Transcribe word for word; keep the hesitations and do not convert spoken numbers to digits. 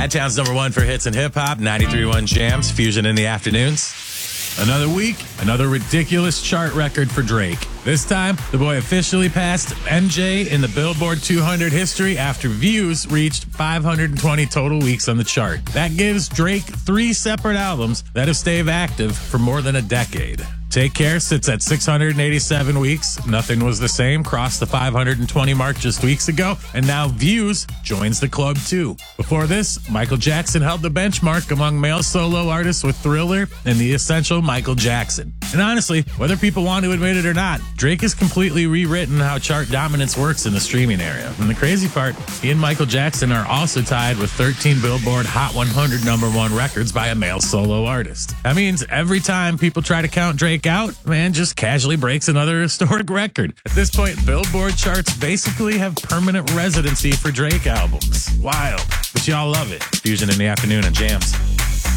Bad Town's number one for hits and hip hop, ninety-three point one Jams, Fusion in the afternoons. Another week, another ridiculous chart record for Drake. This time, the boy officially passed M J in the Billboard two hundred history after Views reached five hundred twenty total weeks on the chart. That gives Drake three separate albums that have stayed active for more than a decade. Take Care sits at six hundred eighty-seven weeks. Nothing Was the Same crossed the five hundred twenty mark just weeks ago. And now Views joins the club too. Before this, Michael Jackson held the benchmark among male solo artists with Thriller and The Essential Michael Jackson. And honestly, whether people want to admit it or not, Drake has completely rewritten how chart dominance works in the streaming area. And the crazy part, he and Michael Jackson are also tied with thirteen Billboard Hot one hundred number one records by a male solo artist. That means every time people try to count Drake out, man just casually breaks another historic record. At this point, Billboard charts basically have permanent residency for Drake albums. Wild, but y'all love it. Fusion in the afternoon on Jams.